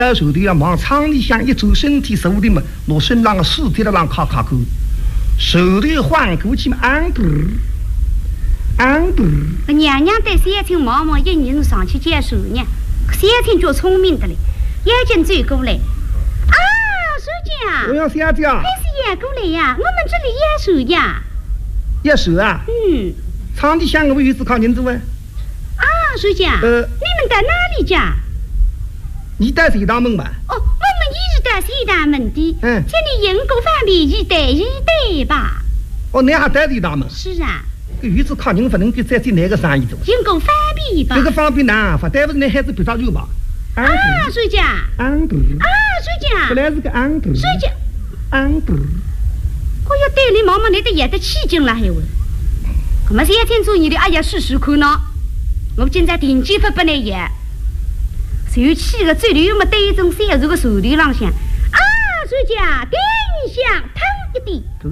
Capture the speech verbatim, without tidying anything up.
手头要往厂里向一走，身体手的嘛，拿身上的尸体的让卡卡口，手头换过去嘛，安不安不。 娘娘对三清毛毛一人上去接手呢，三清就聪明的嘞，眼睛追过来，啊，书记我要三姐， 还是演过来呀？我们这里演手呀。 演手啊？ 嗯。 厂里向我们有子靠人做啊。 啊，书记， 呃， 你们在哪里家？ 你带谁大门嘛？ 哦，我们也是带谁大门的。 嗯， 这里人工方便一带一带吧。 哦，你还带谁大门？ 是啊。 个鱼子靠人不能够再做哪个生意做？ 人工方便吧。 这个方便难，反正不是那孩子比较肉吧？ 啊，书记。 安不？ 啊，书记。 本来是个安不。 书记。 安不。 我要带你妈妈来的演得起劲了，还问。我们三天做你的，哎呀，试试看呢。我们今在定期发不来演。受气的嘴里又没带一种三如个手里浪向，啊，书记啊，给你想疼一点。